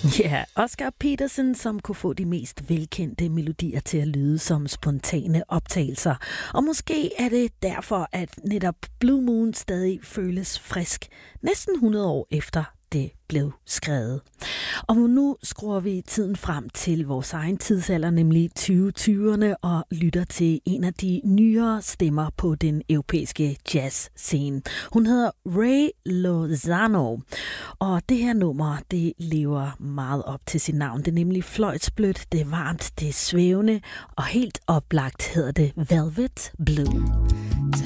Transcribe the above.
Ja, Oscar Peterson, som kunne få de mest velkendte melodier til at lyde som spontane optagelser. Og måske er det derfor, at netop Blue Moon stadig føles frisk, næsten 100 år efter det blev skrevet. Og nu skruer vi tiden frem til vores egen tidsalder, nemlig 2020'erne, og lytter til en af de nyere stemmer på den europæiske jazzscene. Hun hedder Ray Lozano, og det her nummer, det lever meget op til sit navn. Det er nemlig fløjtsblødt, det er varmt, det er svævende, og helt oplagt hedder det Velvet Blue.